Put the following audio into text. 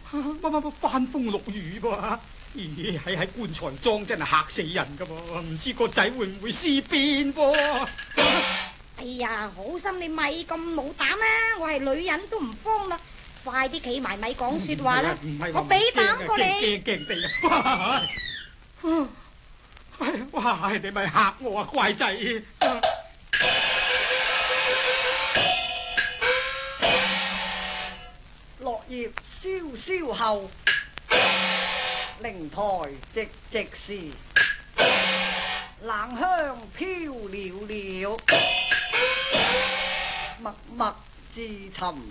乜翻風落雨噃？咦，喺棺材裝真係嚇死人噶噃，唔知個仔會唔會屍變噃？ 哎呀，好心你咪咁冇膽啦！我係女人都唔慌啦，快啲企埋咪講說話啦！我俾膽過你。 驚地啊！哇！你咪嚇我啊，乖仔！ 落葉蕭蕭後，靈台寂寂時，冷香飄了了，默默自尋。